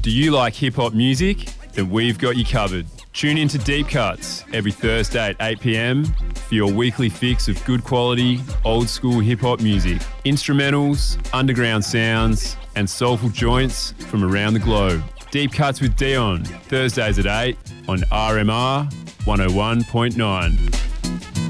Do you like hip-hop music? Then we've got you covered. Tune in to Deep Cuts every Thursday at 8 p.m. for your weekly fix of good quality, old-school hip-hop music, instrumentals, underground sounds, and soulful joints from around the globe. Deep Cuts with Dion, Thursdays at 8 on RMR 101.9.